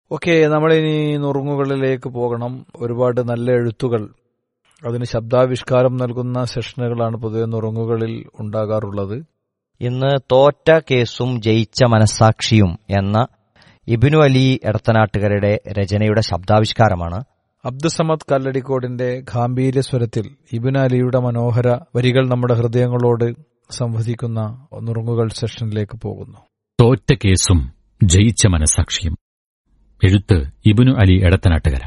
Okay, നമ്മളിനി നുറുങ്ങുകളിലേക്ക് പോകണം. ഒരുപാട് നല്ല എഴുത്തുകൾ, അതിന് ശബ്ദാവിഷ്കാരം നൽകുന്ന സെഷനുകളാണ് പൊതുവെ നുറുങ്ങുകളിൽ ഉണ്ടാകാറുള്ളത്. ഇന്ന് തോറ്റ കേസും ജയിച്ച മനസ്സാക്ഷിയും എന്ന ഇബ്നു അലി എടത്തനാട്ടുകരുടെ രചനയുടെ ശബ്ദാവിഷ്കാരമാണ്. അബ്ദുസമദ് കല്ലടിക്കോടിന്റെ ഗാംഭീര്യ സ്വരത്തിൽ ഇബ്നു അലിയുടെ മനോഹര വരികൾ നമ്മുടെ ഹൃദയങ്ങളോട് സംവദിക്കുന്ന നുറുങ്ങുകൾ സെഷനിലേക്ക് പോകുന്നു. തോറ്റ കേസും ജയിച്ച മനസ്സാക്ഷിയും. എഴുത്ത് ഇബ്നു അലി എടത്തനാട്ടുകര.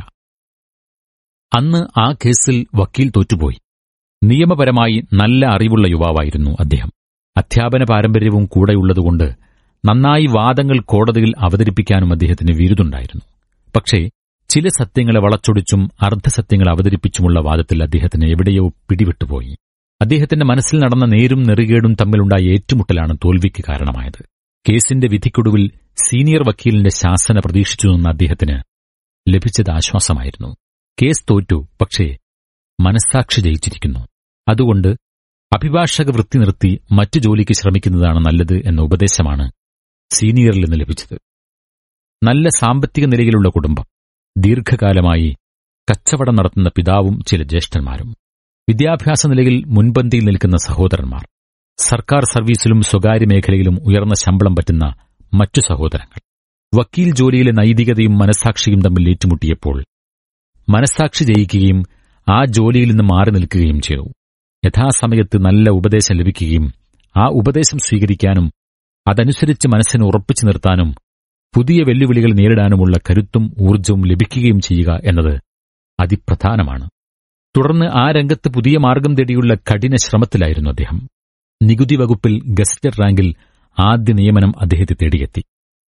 അന്ന് ആ കേസിൽ വക്കീൽ തോറ്റുപോയി. നിയമപരമായി നല്ല അറിവുള്ള യുവാവായിരുന്നു അദ്ദേഹം. അധ്യാപന പാരമ്പര്യവും കൂടെയുള്ളതുകൊണ്ട് നന്നായി വാദങ്ങൾ കോടതിയിൽ അവതരിപ്പിക്കാനും അദ്ദേഹത്തിന് വിരുദുണ്ടായിരുന്നു. പക്ഷേ ചില സത്യങ്ങളെ വളച്ചൊടിച്ചും അർദ്ധസത്യങ്ങൾ അവതരിപ്പിച്ചുമുള്ള വാദത്തിൽ അദ്ദേഹത്തിന് എവിടെയോ പിടിവിട്ടുപോയി. അദ്ദേഹത്തിന്റെ മനസ്സിൽ നടന്ന നേരും നെറികേടും തമ്മിലുണ്ടായ ഏറ്റുമുട്ടലാണ് തോൽവിക്ക് കാരണമായത്. കേസിന്റെ വിധിക്കൊടുവിൽ സീനിയർ വക്കീലിന്റെ ശാസന പ്രതീക്ഷിച്ചു നിന്ന അദ്ദേഹത്തിന് ലഭിച്ചത് ആശ്വാസമായിരുന്നു. കേസ് തോറ്റു, പക്ഷേ മനസ്സാക്ഷി ജയിച്ചിരിക്കുന്നു. അതുകൊണ്ട് അഭിഭാഷക വൃത്തി നിർത്തി മറ്റു ജോലിക്ക് ശ്രമിക്കുന്നതാണ് നല്ലത് എന്ന ഉപദേശമാണ് സീനിയറിൽ നിന്ന് ലഭിച്ചത്. നല്ല സാമ്പത്തിക നിലയിലുള്ള കുടുംബം, ദീർഘകാലമായി കച്ചവടം നടത്തുന്ന പിതാവും ചില ജ്യേഷ്ഠന്മാരും, വിദ്യാഭ്യാസ നിലയിൽ മുൻപന്തിയിൽ നിൽക്കുന്ന സഹോദരന്മാർ, സർക്കാർ സർവീസിലും സ്വകാര്യ മേഖലയിലും ഉയർന്ന ശമ്പളം പറ്റുന്ന മറ്റു സഹോദരങ്ങൾ. വക്കീൽ ജോലിയിലെ നൈതികതയും മനസ്സാക്ഷിയും തമ്മിൽ ഏറ്റുമുട്ടിയപ്പോൾ മനസ്സാക്ഷി ജയിക്കുകയും ആ ജോലിയിൽ നിന്ന് മാറി നിൽക്കുകയും ചെയ്തു. യഥാസമയത്ത് നല്ല ഉപദേശം ലഭിക്കുകയും ആ ഉപദേശം സ്വീകരിക്കാനും അതനുസരിച്ച് മനസ്സിനെ ഉറപ്പിച്ചു നിർത്താനും പുതിയ വെല്ലുവിളികൾ നേരിടാനുമുള്ള കരുത്തും ഊർജ്ജവും ലഭിക്കുകയും ചെയ്യുക എന്നത് അതിപ്രധാനമാണ്. തുടർന്ന് ആ രംഗത്ത് പുതിയ മാർഗം തേടിയുള്ള കഠിന ശ്രമത്തിലായിരുന്നു അദ്ദേഹം. നികുതി വകുപ്പിൽ ഗസറ്റഡ് റാങ്കിൽ ആദ്യ നിയമനം അദ്ദേഹത്തെ തേടിയെത്തി.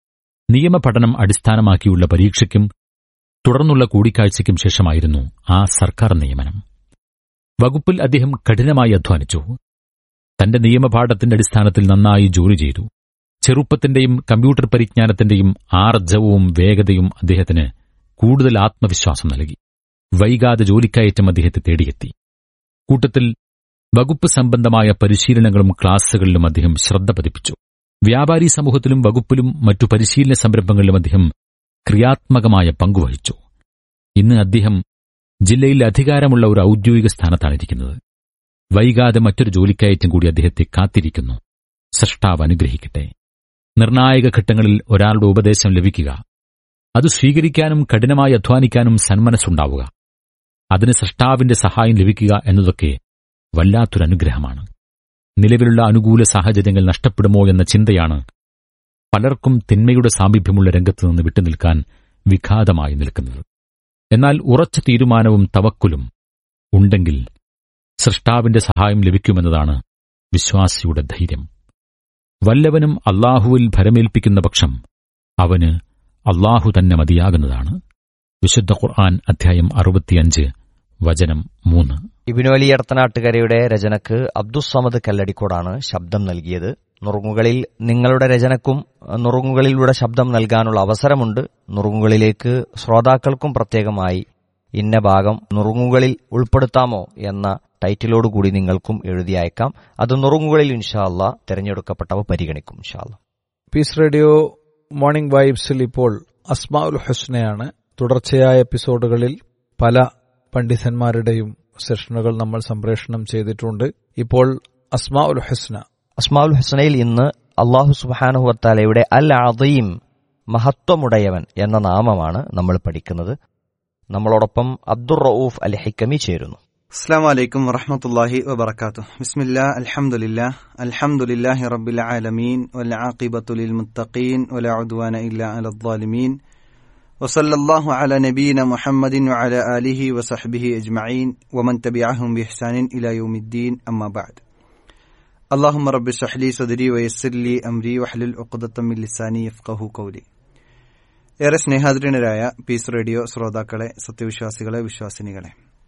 നിയമപഠനം അടിസ്ഥാനമാക്കിയുള്ള പരീക്ഷയ്ക്കും തുടർന്നുള്ള കൂടിക്കാഴ്ചയ്ക്കും ശേഷമായിരുന്നു ആ സർക്കാർ നിയമനം. വകുപ്പിൽ അദ്ദേഹം കഠിനമായി അധ്വാനിച്ചു. തന്റെ നിയമപാഠത്തിന്റെ അടിസ്ഥാനത്തിൽ നന്നായി ജോലി ചെയ്തു. ചെറുപ്പത്തിന്റെയും കമ്പ്യൂട്ടർ പരിജ്ഞാനത്തിന്റെയും ആർജവവും വേഗതയും അദ്ദേഹത്തിന് കൂടുതൽ ആത്മവിശ്വാസം നൽകി. വൈകാതെ ജോലിക്കയറ്റം അദ്ദേഹത്തെ തേടിയെത്തി. കൂട്ടത്തിൽ വകുപ്പ് സംബന്ധമായ പരിശീലനങ്ങളും ക്ലാസുകളിലും അദ്ദേഹം ശ്രദ്ധ പതിപ്പിച്ചു. വ്യാപാരി സമൂഹത്തിലും വകുപ്പിലും മറ്റു പരിശീലന സംരംഭങ്ങളിലും അദ്ദേഹം ക്രിയാത്മകമായ പങ്കുവഹിച്ചു. ഇന്ന് അദ്ദേഹം ജില്ലയിൽ അധികാരമുള്ള ഒരു ഔദ്യോഗിക സ്ഥാനത്താണിരിക്കുന്നത്. വൈകാതെ മറ്റൊരു ജോലിക്കയറ്റം കൂടി അദ്ദേഹത്തെ കാത്തിരിക്കുന്നു. സൃഷ്ടാവ് അനുഗ്രഹിക്കട്ടെ. നിർണായക ഘട്ടങ്ങളിൽ ഒരാളുടെ ഉപദേശം ലഭിക്കുക, അത് സ്വീകരിക്കാനും കഠിനമായി അധ്വാനിക്കാനും സന്മനസ്സുണ്ടാവുക, അതിന് സൃഷ്ടാവിന്റെ സഹായം ലഭിക്കുക എന്നതൊക്കെ വല്ലാത്തൊരനുഗ്രഹമാണ്. നിലവിലുള്ള അനുകൂല സാഹചര്യങ്ങൾ നഷ്ടപ്പെടുമോ എന്ന ചിന്തയാണ് പലർക്കും തിന്മയുടെ സാമീപ്യമുള്ള രംഗത്തുനിന്ന് വിട്ടുനിൽക്കാൻ വിഘാതമായി നിൽക്കുന്നത്. എന്നാൽ ഉറച്ച തീരുമാനവും തവക്കുലും ഉണ്ടെങ്കിൽ സൃഷ്ടാവിന്റെ സഹായം ലഭിക്കുമെന്നതാണ് വിശ്വാസിയുടെ ധൈര്യം. വല്ലവനും അല്ലാഹുവിൽ ഭരമേൽപ്പിക്കുന്ന പക്ഷം അവന് അല്ലാഹു തന്നെ മതിയാകുന്നതാണ്. വിശുദ്ധ ഖുർആൻ അധ്യായം 65 വചനം 3. ഇബ്നു അലി എടത്തനാട്ടുകരയുടെ രചനക്ക് അബ്ദുസ്സമദ് കല്ലടിക്കോടാണ് ശബ്ദം നൽകിയത്. നുറുങ്ങുകളിൽ നിങ്ങളുടെ രചനക്കും നുറുങ്ങുകളിലൂടെ ശബ്ദം നൽകാനുള്ള അവസരമുണ്ട്. നുറുങ്ങുകളിലേക്ക് ശ്രോതാക്കൾക്കും പ്രത്യേകമായി ഇന്ന ഭാഗം നുറുങ്ങുകളിൽ ഉൾപ്പെടുത്താമോ എന്ന ടൈറ്റിലോടുകൂടി നിങ്ങൾക്കും എഴുതി അയക്കാം. അത് നുറുങ്ങുകളിൽ ഇൻഷാ അല്ലാ തിരഞ്ഞെടുക്കപ്പെട്ടവ പരിഗണിക്കും ഇൻഷാ അല്ലാ. പീസ് റേഡിയോ മോർണിംഗ് വൈബ്സിൽ ഇപ്പോൾ അസ്മാഉൽ ഹുസ്നയാണ്. തുടർച്ചയായ എപ്പിസോഡുകളിൽ പല പണ്ഡിതന്മാരുടെയും സെഷനുകൾ നമ്മൾ സംപ്രേഷണം ചെയ്തിട്ടുണ്ട്. ഇപ്പോൾ അസ്മാഉൽ ഹുസ്ന. അസ്മാഉൽ ഹുസ്നയിൽ ഇന്ന് അല്ലാഹു സുബ്ഹാനഹു വതആലയുടെ അൽ അദീം, മഹത്വമുടയവൻ എന്ന നാമമാണ് നമ്മൾ പഠിക്കുന്നത്. നമ്മളോടൊപ്പം അബ്ദുർ റഊഫ് അൽ ഹിക്കമി ചേരുന്നു. അസ്സലാമു അലൈക്കും വറഹ്മത്തുള്ളാഹി വബറകാതുഹു. ബിസ്മില്ലാഹ് അൽഹംദുലില്ലാഹി റബ്ബിൽ ആലമീൻ വൽ ആഖിബത്തു ലിൽ മുത്തഖീൻ വലാ ഉദ്വാന ഇല്ലാ അലൽ ളാലിമീൻ വസല്ലല്ലാഹു അലാ നബിയിന മുഹമ്മദിൻ വഅലാ ആലിഹി വസഹ്ബിഹി അജ്മഈൻ വമൻ തബിഅഹും ബിഇഹ്സാനിൻ ഇലാ യൗമിദ്ദീൻ. അമ്മാ ബഅദ്. അല്ലാഹുമ്മ റബ്ബി ഇശ്റഹ് ലി സദ്രി വയസ്സിർ ലി അംരി വഹ്ലുൽ ഉഖ്ദത്തം മിൻ ലിസാനി യഫ്ഖഹു ഖൗലി. ഏറെ സ്നേഹാദരനായ പീസ് റേഡിയോ ശ്രോതാക്കളെ, സത്യവിശ്വാസികളെ, വിശ്വാസിനികളെ,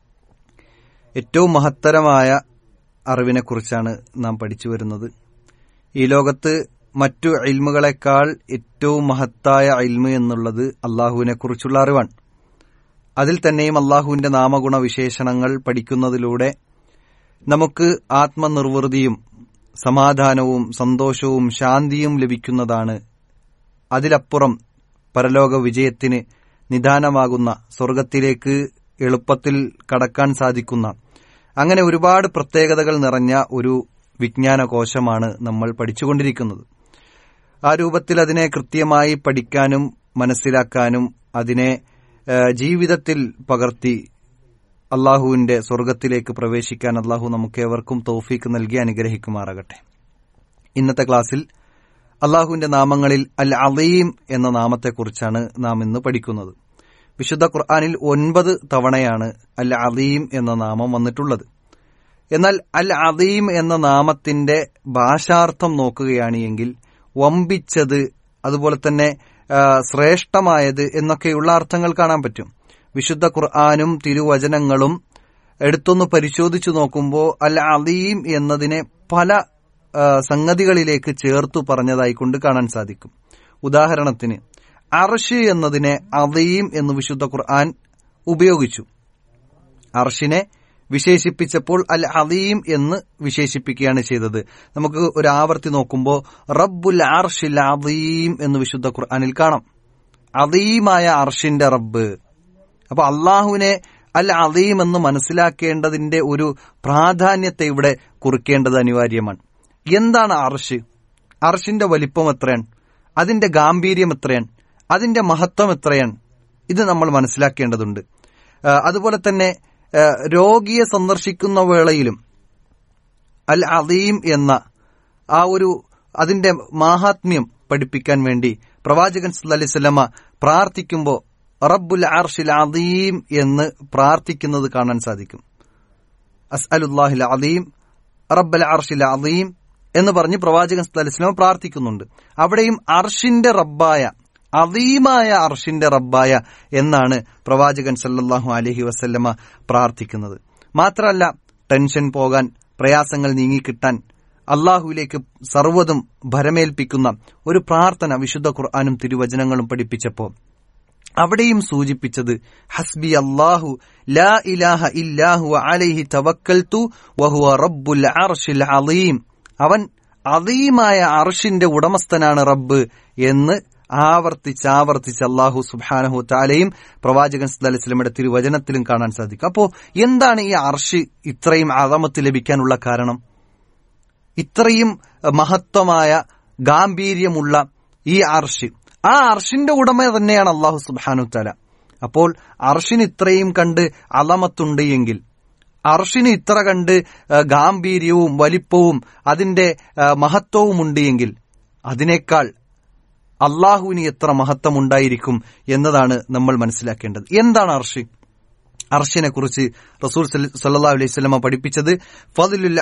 ഏറ്റവും മഹത്തരമായ അറിവിനെക്കുറിച്ചാണ് നാം പഠിച്ചു വരുന്നത്. ഈ ലോകത്ത് മറ്റു ഇൽമുകളെക്കാൾ ഏറ്റവും മഹത്തായ ഇൽമ് എന്നുള്ളത് അള്ളാഹുവിനെക്കുറിച്ചുള്ള അറിവാണ്. അതിൽ തന്നെയും അള്ളാഹുവിന്റെ നാമഗുണ വിശേഷണങ്ങൾ പഠിക്കുന്നതിലൂടെ നമുക്ക് ആത്മനിർവൃതിയും സമാധാനവും സന്തോഷവും ശാന്തിയും ലഭിക്കുന്നതാണ്. അതിലപ്പുറം പരലോക വിജയത്തിന് നിദാനമാകുന്ന, സ്വർഗത്തിലേക്ക് എളുപ്പത്തിൽ കടക്കാൻ സാധിക്കുന്ന, അങ്ങനെ ഒരുപാട് പ്രത്യേകതകൾ നിറഞ്ഞ ഒരു വിജ്ഞാനകോശമാണ് നമ്മൾ പഠിച്ചുകൊണ്ടിരിക്കുന്നത്. ആ രൂപത്തിൽ അതിനെ കൃത്യമായി പഠിക്കാനും മനസ്സിലാക്കാനും അതിനെ ജീവിതത്തിൽ പകർത്തി അള്ളാഹുവിന്റെ സ്വർഗത്തിലേക്ക് പ്രവേശിക്കാൻ അള്ളാഹു നമുക്കേവർക്കും തൗഫീക്ക് നൽകി അനുഗ്രഹിക്കുമാറാകട്ടെ. ഇന്നത്തെ ക്ലാസ്സിൽ അള്ളാഹുവിന്റെ നാമങ്ങളിൽ അൽ അലീം എന്ന നാമത്തെക്കുറിച്ചാണ് നാം ഇന്ന് പഠിക്കുന്നത്. വിശുദ്ധ ഖുർആനിൽ 9 തവണയാണ് അൽ അലീം എന്ന നാമം വന്നിട്ടുള്ളത്. എന്നാൽ അൽ അലീം എന്ന നാമത്തിന്റെ ഭാഷാർത്ഥം നോക്കുകയാണ് എങ്കിൽ വമ്പിച്ചത്, അതുപോലെ തന്നെ ശ്രേഷ്ഠമായത് എന്നൊക്കെയുള്ള അർത്ഥങ്ങൾ കാണാൻ പറ്റും. വിശുദ്ധ ഖുർആനും തിരുവചനങ്ങളും എടുത്തൊന്ന് പരിശോധിച്ചു നോക്കുമ്പോൾ അൽ അലീം എന്നതിനെ പല സംഗതികളിലേക്ക് ചേർത്തു പറഞ്ഞതായിക്കൊണ്ട് കാണാൻ സാധിക്കും. ഉദാഹരണത്തിന് അർഷ് എന്നതിനെ അലീം എന്ന് വിശുദ്ധ ഖുർആൻ ഉപയോഗിച്ചു. അർഷിനെ വിശേഷിപ്പിച്ചപ്പോൾ അൽ അലീം എന്ന് വിശേഷിപ്പിക്കുകയാണ് ചെയ്തത്. നമുക്ക് ഒരു ആവർത്തി നോക്കുമ്പോൾ റബ്ബുൽ അർഷിൽ അലീം എന്ന് വിശുദ്ധ ഖുർആനിൽ കാണാം. അലീമായ അർഷിന്റെ റബ്ബ്. അപ്പൊ അള്ളാഹുവിനെ അൽ അലീം എന്ന് മനസ്സിലാക്കേണ്ടതിന്റെ ഒരു പ്രാധാന്യത്തെ ഇവിടെ കുറിക്കേണ്ടത് അനിവാര്യമാണ്. എന്താണ് അർഷ്? അർഷിന്റെ വലിപ്പം എത്രയാണ്? അതിന്റെ ഗാംഭീര്യം എത്രയാണ്? അതിന്റെ മഹത്വം എത്രയാണ്? ഇത് നമ്മൾ മനസ്സിലാക്കേണ്ടതുണ്ട്. അതുപോലെ തന്നെ രോഗിയെ സന്ദർശിക്കുന്ന വേളയിലും അൽ അലീം എന്ന ആ ഒരു അതിന്റെ മാഹാത്മ്യം പഠിപ്പിക്കാൻ വേണ്ടി പ്രവാചകൻ സല്ലല്ലാഹു അലൈഹി വസല്ലമ പ്രാർത്ഥിക്കുമ്പോൾ റബ്ബുൽ അർശിൽ അലീം എന്ന് പ്രാർത്ഥിക്കുന്നത് കാണാൻ സാധിക്കും. അസ്അലുല്ലാഹിൽ അലീം റബ്ബൽ അർശിൽ അലീം എന്ന് പറഞ്ഞ് പ്രവാചകൻ സല്ലല്ലാഹു അലൈഹി വസല്ലമ പ്രാർത്ഥിക്കുന്നുണ്ട്. അവിടെയും അർഷിന്റെ റബ്ബായ, അലീമായ അർഷിന്റെ റബ്ബായ എന്നാണ് പ്രവാചകൻ സല്ലല്ലാഹു അലൈഹി വസല്ലമ പ്രാർത്ഥിക്കുന്നത്. മാത്രമല്ല, ടെൻഷൻ പോകാൻ, പ്രയാസങ്ങൾ നീങ്ങിക്കിട്ടാൻ അള്ളാഹുവിലേക്ക് സർവ്വതും ഭരമേൽപ്പിക്കുന്ന ഒരു പ്രാർത്ഥന വിശുദ്ധ ഖുർആനും തിരുവചനങ്ങളും പഠിപ്പിച്ചപ്പോൾ അവിടെയും സൂചിപ്പിച്ചത് ഹസ്ബി അല്ലാഹു ലാ ഇലാഹ ഇല്ലാഹു അലൈഹി തവക്കൽതു വഹുവ റബ്ബുൽ അർശിൽ അലീം. അവൻ അലീമായ അർഷിന്റെ ഉടമസ്ഥനാണ് റബ്ബ് എന്ന് ആവർത്തിച്ച് അല്ലാഹു സുബ്ഹാനഹു തആലയും പ്രവാചകൻ സല്ലല്ലാഹു അലൈഹി വസല്ലമയുടെ തിരുവചനത്തിലും കാണാൻ സാധിക്കും. അപ്പോ എന്താണ് ഈ അർശ് ഇത്രയും അദമത്ത് ലഭിക്കാനുള്ള കാരണം? ഇത്രയും മഹത്വമായ ഗാംഭീര്യമുള്ള ഈ അർശ്, ആ അർഷിന്റെ ഉടമ തന്നെയാണ് അല്ലാഹു സുബ്ഹാനഹു തആല. അപ്പോൾ അർഷിന് ഇത്രയും കണ്ട് അദമത്തുണ്ട് എങ്കിൽ, അർഷിന് ഇത്ര കണ്ട് ഗാംഭീര്യവും വലിപ്പവും അതിന്റെ മഹത്വവും ഉണ്ട് എങ്കിൽ അതിനേക്കാൾ അള്ളാഹുവിന് എത്ര മഹത്വമുണ്ടായിരിക്കും എന്നതാണ് നമ്മൾ മനസ്സിലാക്കേണ്ടത്. എന്താണ് അർഷ്? അർഷിനെ കുറിച്ച് റസൂൽ സല്ലല്ലാഹു അലൈഹി വസല്ലമ പഠിപ്പിച്ചത് ഫദ്ലുൽ